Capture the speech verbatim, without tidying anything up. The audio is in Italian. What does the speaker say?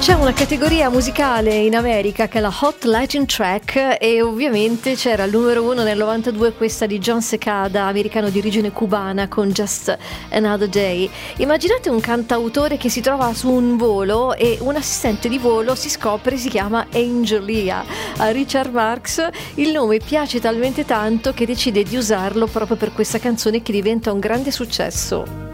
C'è una categoria musicale in America che è la Hot Latin Track e ovviamente c'era al numero uno nel novantadue questa di John Secada, americano di origine cubana, con Just Another Day. Immaginate un cantautore che si trova su un volo e un assistente di volo si scopre si chiama Angelia. A Richard Marx il nome piace talmente tanto che decide di usarlo proprio per questa canzone che diventa un grande successo.